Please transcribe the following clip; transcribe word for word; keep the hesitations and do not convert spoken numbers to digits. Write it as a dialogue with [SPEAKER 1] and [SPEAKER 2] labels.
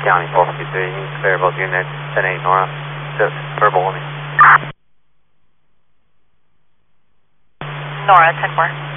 [SPEAKER 1] County four fifty-three, you can clear both units, ten eight Nora, just verbal on me.
[SPEAKER 2] Nora, ten four.